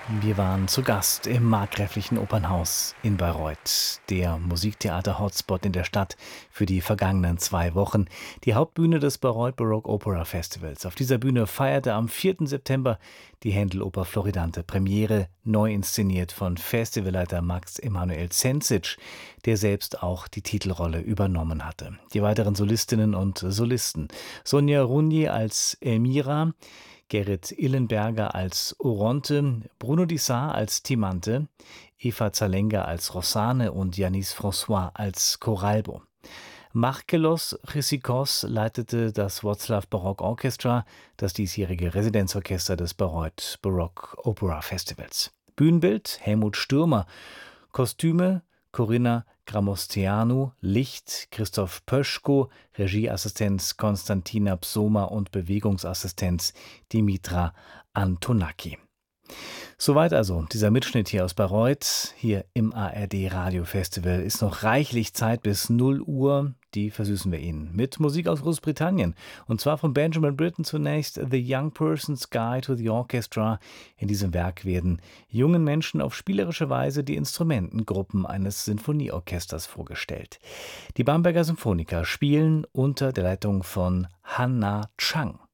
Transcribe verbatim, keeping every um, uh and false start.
Wir waren zu Gast im Markgräflichen Opernhaus in Bayreuth, der Musiktheater-Hotspot in der Stadt für die vergangenen zwei Wochen, die Hauptbühne des Bayreuth Baroque Opera Festivals. Auf dieser Bühne feierte am vierten September die Händel-Oper Floridante Premiere, neu inszeniert von Festivalleiter Max Emanuel Zenzic, der selbst auch die Titelrolle übernommen hatte. Die weiteren Solistinnen und Solisten: Sonja Runji als Elmira, Gerrit Illenberger als Oronte, Bruno Dissart als Timante, Eva Zalenga als Rossane und Yanis François als Coralbo. Markelos Chrysikos leitete das Wroclaw Baroque Orchestra, das diesjährige Residenzorchester des Bayreuth Baroque Opera Festivals. Bühnenbild Helmut Stürmer, Kostüme Corinna Gramosteanu, Licht Christoph Pöschko, Regieassistenz Konstantina Psoma und Bewegungsassistenz Dimitra Antonaki. Soweit also dieser Mitschnitt hier aus Bayreuth, hier im A R D Radio Festival. Ist noch reichlich Zeit bis null Uhr, die versüßen wir Ihnen mit Musik aus Großbritannien. Und zwar von Benjamin Britten zunächst The Young Person's Guide to the Orchestra. In diesem Werk werden jungen Menschen auf spielerische Weise die Instrumentengruppen eines Sinfonieorchesters vorgestellt. Die Bamberger Symphoniker spielen unter der Leitung von Han-Na Chang.